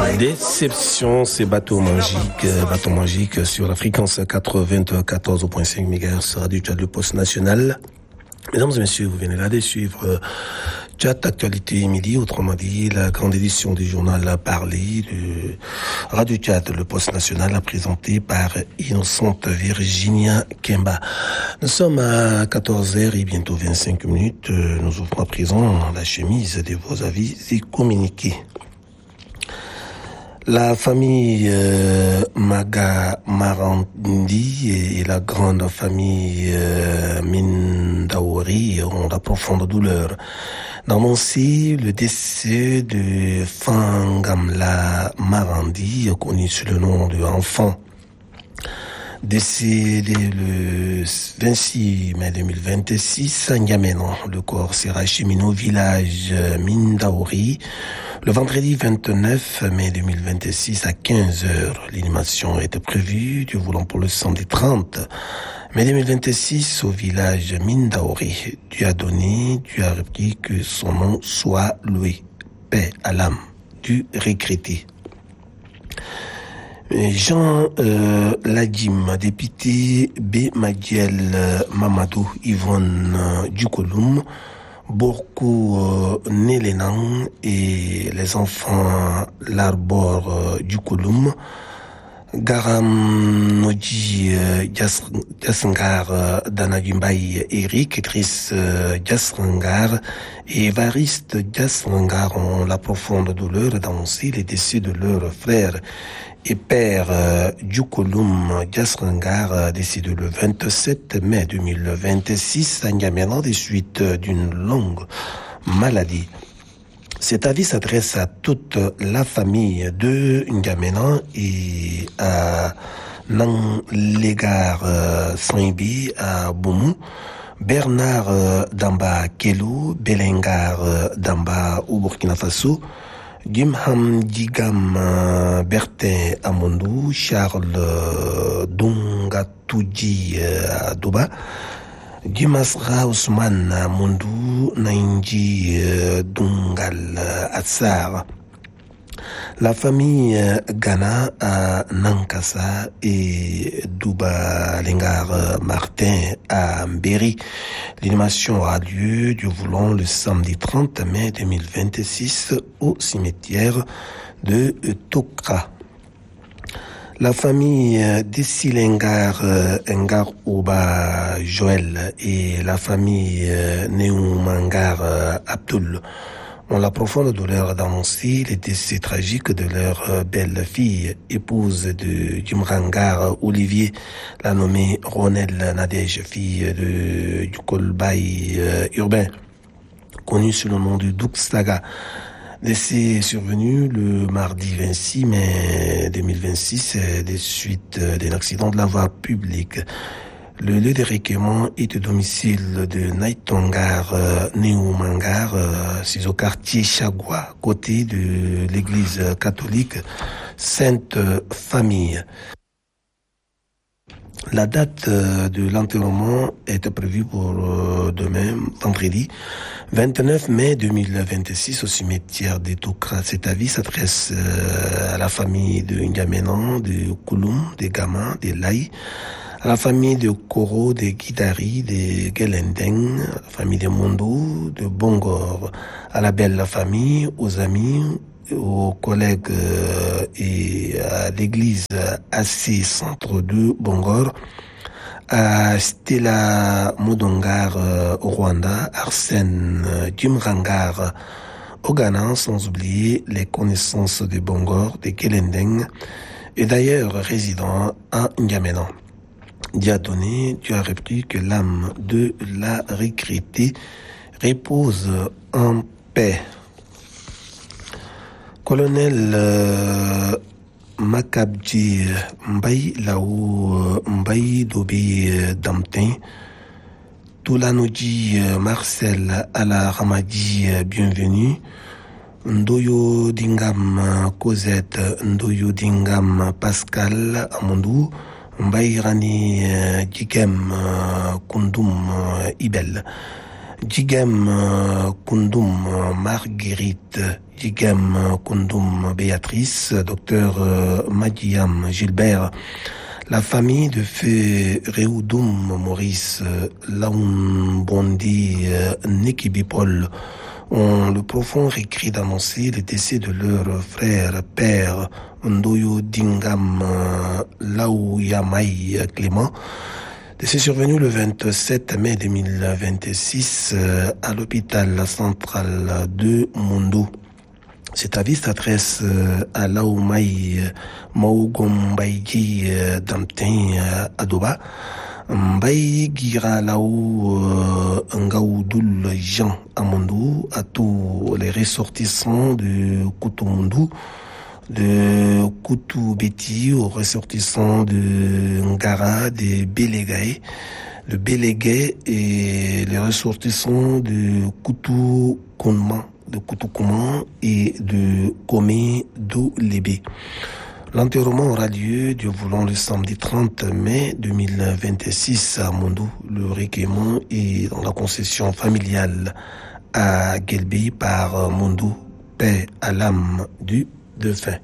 Déception, c'est bateau magique sur la fréquence 94.5 MHz Radio Tchad, le poste national. Mesdames et messieurs, vous venez là de suivre Tchad Actualité Midi, autrement dit la grande édition du journal Parler de Radio Tchad, le poste national, présenté par Innocente Virginia Kemba. Nous sommes à 14h et bientôt 25 minutes. Nous ouvrons à présent la chemise de vos avis et communiqués. La famille Maga Marandi et la grande famille Mindaori ont la profonde douleur d'annoncer le décès de Fangamla Marandi, connu sous le nom de Enfant. Décédé le 26 mai 2026 à N'Djamena. Le corps sera acheminé au village Mindaori le vendredi 29 mai 2026 à 15h. L'inhumation était prévue du volant pour le samedi 30 mai 2026 au village Mindaori. Dieu a donné, Dieu a repris, que son nom soit loué. Paix à l'âme du regretté. Jean Ladim, député B. Madiel Mamadou, Yvonne Dukoloum, Borkou Nélénan et les enfants Larbor Dukoloum, Garam Nodji Djassengar Danadjumbaï Eric, Idriss Djassengar et Evariste Djassengar ont la profonde douleur d'annoncer les décès de leurs frères et père Dukoloum Djassengar, décédé le 27 mai 2026 à N'Djamena des suites d'une longue maladie. Cet avis s'adresse à toute la famille de N'Djamena et à Nanlegar Sanbi à Boumou, Bernard Damba Kelou, Belengar Damba au Burkina Faso, Gimham Digam Bertin Amondou, Charles Dongatouji à Doba, Dimasra Ousmane Mondou, Nainji Dungal Atsar. La famille Ghana à Nankasa et Douba Lengar Martin à Mberi. L'inhumation aura lieu du volant le samedi 30 mai 2026 au cimetière de Tokra. La famille Dessilengar Ngar Oba Joël et la famille Neumangar Abdul ont la profonde douleur d'annoncer les décès tragiques de leur belle-fille, épouse de Djumrangar Olivier, la nommée Ronel Nadège, fille du Kolbaï urbain, connue sous le nom de Doukstaga. Décès survenu le mardi 26 mai 2026 des suites d'un accident de la voie publique. Le lieu de recueillement est au domicile de Naïtongar Neumangar, c'est au quartier Chagua, côté de l'église catholique Sainte Famille. La date de l'enterrement est prévue pour demain, vendredi 29 mai 2026 au cimetière de Tokra. Cet avis s'adresse à la famille de N'Djamena, de Kouloum, de Gama, de Laï, à la famille de Koro, de Guidari, de Gelendeng, à la famille de Mondo, de Bongor, à la belle famille, aux amis, aux collègues et à l'église AC Centre de Bongor, à Stella Modongar au Rwanda, Arsène Djumrangar au Ghana, sans oublier les connaissances de Bongor, de Gelendeng et d'ailleurs résidant à N'Djamena. Dieu a donné, Dieu a repris, que l'âme de la regrettée repose en paix. Colonel Makabji Mbaye Lao Mbaye Dobi Damtin, Toulanoji Marcel Ala Ramadi, bienvenue. Ndoyo Dingam Cosette, Ndoyo Dingam Pascal Amondou, Mbaye Rani Djikem Koundoum Ibel. Jigem Kundum Marguerite, Jigem Kundum Béatrice, docteur Madiam Gilbert, la famille de feu Réoudoum Maurice, Laoun Bondi Nekibipol, ont le profond regret d'annoncer le décès de leur frère père Ndoyo Dingam Laouyamai Clément. C'est survenu le 27 mai 2026 à l'hôpital central de Moundou. Cet avis s'adresse à Laoumaï Maugombaïgi Damtin Adoba. Mbaï Gira Laou Ngaoudoul Jean Amondou, à tous les ressortissants de Koutoumondou, de Koutou Beti aux ressortissants de Ngara, de Bélégaï, de Bélégaï et les ressortissants de Koutou Kounman, de Koutou Kouman et de Komé Dolébé. L'enterrement aura lieu, Dieu voulant, le samedi 30 mai 2026 à Mondou. Le recueillement est dans la concession familiale à Guelbi par Mondou, paix à l'âme du défunt.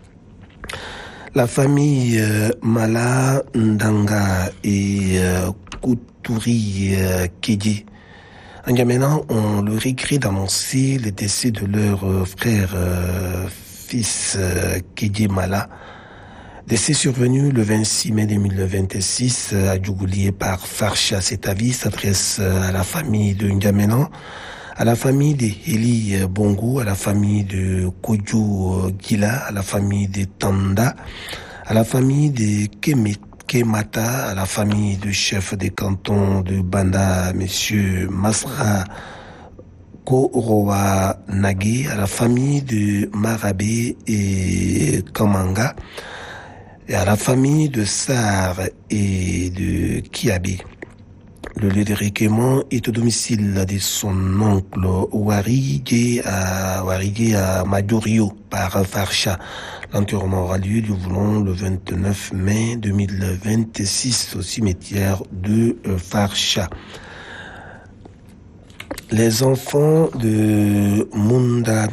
La famille Mala Ndanga et Koutouri Kédi en Yamena ont le regret d'annoncer le décès de leur frère fils Kédi Mala. Décès survenu le 26 mai 2026 à Djougoulié par Farcha. Cet avis s'adresse à la famille de N'Djamena, à la famille de Eli Bongo, à la famille de Kodjo Gila, à la famille de Tanda, à la famille de Kemata, à la famille du chef des cantons de Banda, monsieur Masra Korowa Nagé, à la famille de Marabé et Kamanga, et à la famille de Sar et de Kiabi. Le lieu de recueillement est au domicile de son oncle Warigé à Majorio par Farcha. L'enterrement aura lieu, Dieu voulant, le 29 mai 2026 au cimetière de Farcha. Les enfants de Munda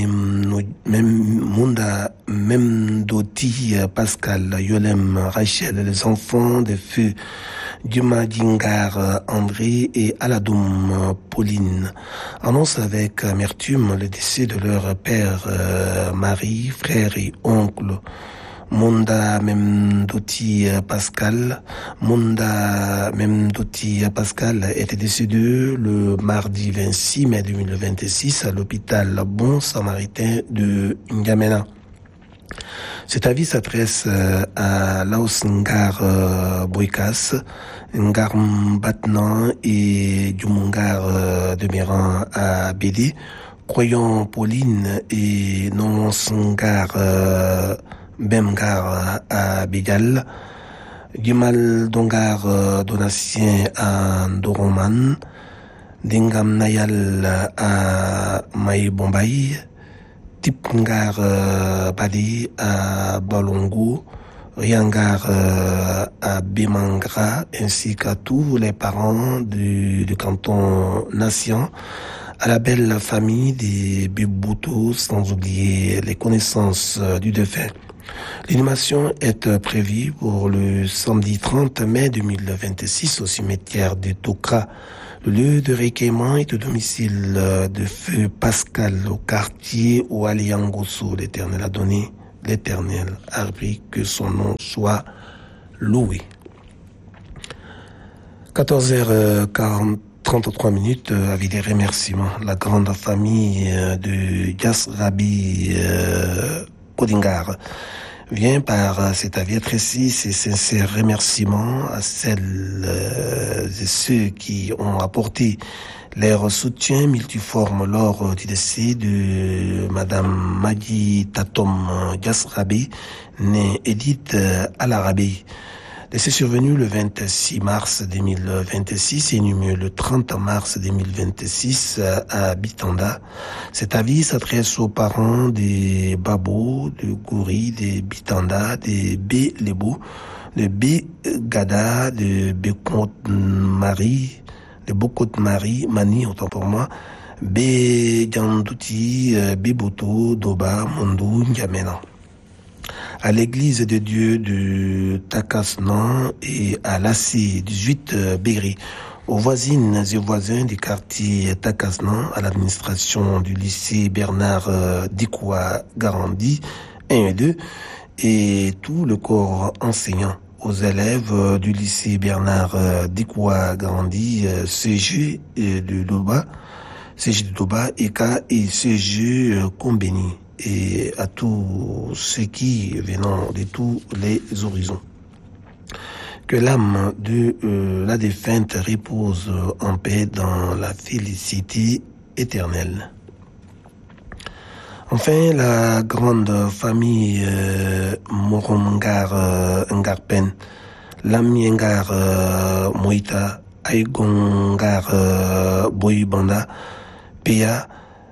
Memdoti, Pascal, Yolem, Rachel, les enfants de feu Duma Dingar, André et Aladoum, Pauline, annoncent avec amertume le décès de leur père, mari, frère et oncle. Munda Memdoti Pascal. Munda Memdoti Pascal était décédé le mardi 26 mai 2026 à l'hôpital Bon Samaritain de N'Djamena. Cet avis s'adresse à Laos Ngar Boikas, Ngar Batnan et Djumungar Demeran à Bédé, Croyant Pauline et Non Sangar Bemgar à Bégal, Gimal Dongar Donatien à Ndoroman, Dengam Nayal à Maï Bombay, Tipngar Badi à Balongo, Riangar à Bemangra, ainsi qu'à tous les parents du canton Nation, à la belle famille des Biboutou, sans oublier les connaissances du défunt. L'inhumation est prévue pour le samedi 30 mai 2026 au cimetière de Tokra. Le lieu de recueillement est au domicile de feu Pascal au quartier Oualiangoso. L'Éternel a donné, l'Éternel a pris, que son nom soit loué. 14h33 avec des remerciements. La grande famille de Yasrabi Kodingar vient par cet avis adresser ses sincères remerciements à celles et ceux qui ont apporté leur soutien multiforme lors du décès de Madame Madi Tatom Yasrabi, née Edith Alarabi. Décès survenu le 26 mars 2026 et inhumé le 30 mars 2026 à Bitanda. Cet avis s'adresse aux parents des Babo, de Gouri, des Bitanda, des Bélebo, de Bégada, de Bécont Marie, de Bokot Mani, autant pour moi, B. Djandouti, Biboto, Doba, Mondou, N'Djamena. À l'église de Dieu de Takasnan et à l'AC 18 Bégri, aux voisines et voisins du quartier Takasnan, à l'administration du lycée Bernard Dikoua Garandi 1 et 2, et tout le corps enseignant, aux élèves du lycée Bernard Dikoua Garandi, CG de Doba, EKA et CG Kombeni, et à tous ceux qui venant de tous les horizons. Que l'âme de la défunte repose en paix dans la félicité éternelle. Enfin, la grande famille Morongar Ngarpen, Lami Ngar Moïta, Aigongar Boybanda, Pea,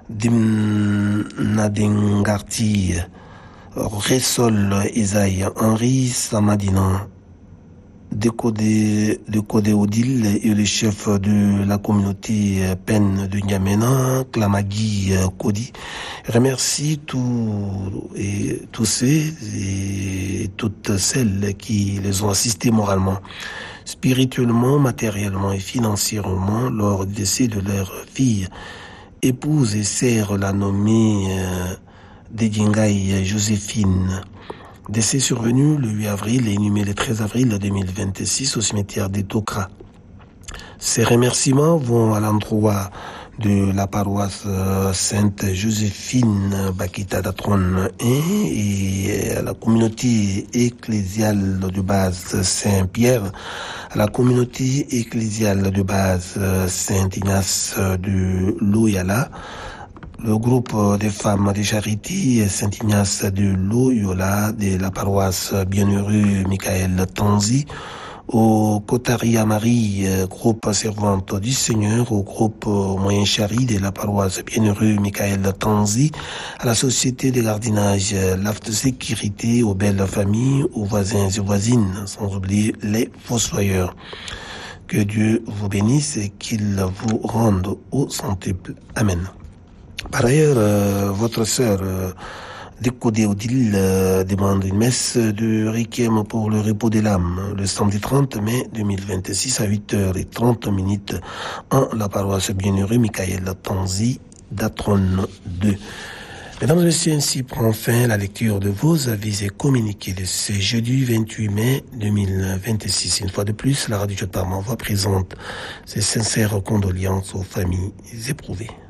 Dimnadingarti, Ressol Isaïe, Henri Samadinan, Décodé Odile et le chef de la communauté Pen de N'Djamena, Klamagi Kodi, remercie tous ceux et toutes celles qui les ont assistés moralement, spirituellement, matériellement et financièrement lors du décès de leur fille, épouse et sœur la nommée Dedingaï Joséphine. Décès survenu le 8 avril et inhumé le 13 avril 2026 au cimetière des Tokra. Ces remerciements vont à l'endroit de la paroisse Sainte Joséphine Bakita d'Atron 1 et à la communauté ecclésiale de base Saint-Pierre, à la communauté ecclésiale de base Saint-Ignace de Loyala, le groupe des femmes de charité Saint-Ignace de Loyola de la paroisse Bienheureux Michael Tanzi, au Kotaria Marie, groupe servante du Seigneur, au groupe Moyen Chari de la paroisse Bienheureux Michael Tanzi, à la société de gardinage Laft Sécurité, aux belles familles, aux voisins et voisines, sans oublier les fossoyeurs. Que Dieu vous bénisse et qu'il vous rende au centuple. Amen. Par ailleurs, votre sœur Décodé Odile demande une messe de requiem pour le repos de l'âme le samedi 30 mai 2026 à 8h30 en la paroisse Bienheureux Michael Tanzi d'Atron 2. Mesdames et messieurs, ainsi prend fin la lecture de vos avis et communiqués de ce jeudi 28 mai 2026. Une fois de plus, la radio Jotam Envoie présente ses sincères condoléances aux familles éprouvées.